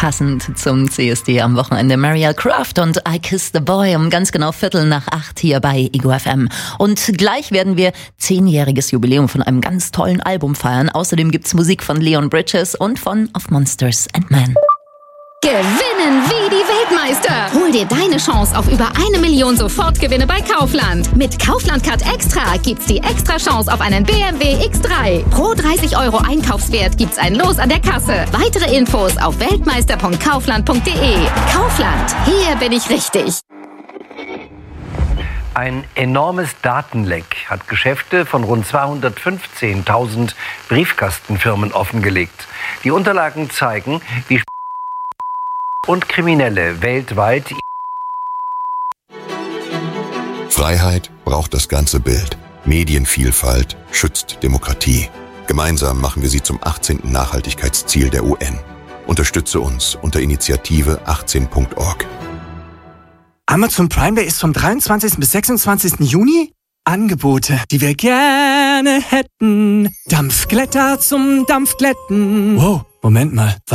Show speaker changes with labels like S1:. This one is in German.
S1: Passend zum CSD am Wochenende Mariah Craft und I Kissed the Boy um ganz genau 7:45 hier bei Ego FM. Und gleich werden wir 10-jähriges Jubiläum von einem ganz tollen Album feiern. Außerdem gibt's Musik von Leon Bridges und von Of Monsters and Men.
S2: Gewinnen wie die Weltmeister! Hol dir deine Chance auf über 1 Million Sofortgewinne bei Kaufland. Mit Kaufland Card Extra gibt's die extra Chance auf einen BMW X3. Pro 30 € Einkaufswert gibt's ein Los an der Kasse. Weitere Infos auf weltmeister.kaufland.de. Kaufland, hier bin ich richtig.
S3: Ein enormes Datenleck hat Geschäfte von rund 215.000 Briefkastenfirmen offengelegt. Die Unterlagen zeigen, wie und Kriminelle weltweit.
S4: Freiheit braucht das ganze Bild. Medienvielfalt schützt Demokratie. Gemeinsam machen wir sie zum 18. Nachhaltigkeitsziel der UN. Unterstütze uns unter Initiative18.org.
S5: Amazon Prime Day ist vom 23. bis 26. Juni. Angebote, die wir gerne hätten. Dampfglätter zum Dampfglätten. Wow, Moment mal.